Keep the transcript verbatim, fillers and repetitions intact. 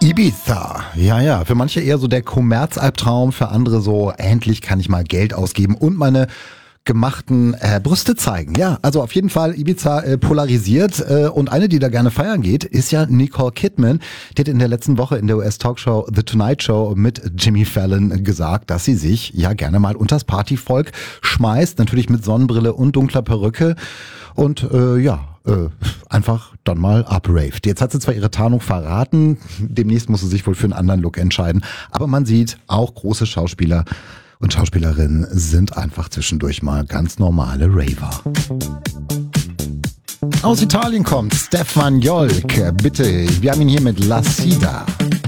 Ibiza, ja, ja, für manche eher so der Kommerzalbtraum, für andere so, endlich kann ich mal Geld ausgeben und meine gemachten äh, Brüste zeigen. Ja, also auf jeden Fall Ibiza äh, polarisiert äh, und eine, die da gerne feiern geht, ist ja Nicole Kidman. Die hat in der letzten Woche in der U S-Talkshow The Tonight Show mit Jimmy Fallon gesagt, dass sie sich ja gerne mal unters Partyvolk schmeißt, natürlich mit Sonnenbrille und dunkler Perücke und äh, ja, äh, einfach dann mal abraved. Jetzt hat sie zwar ihre Tarnung verraten, demnächst muss sie sich wohl für einen anderen Look entscheiden, aber man sieht, auch große Schauspieler und Schauspielerinnen sind einfach zwischendurch mal ganz normale Raver. Aus Italien kommt Stefan Jolk. Bitte, wir haben ihn hier mit La Sida.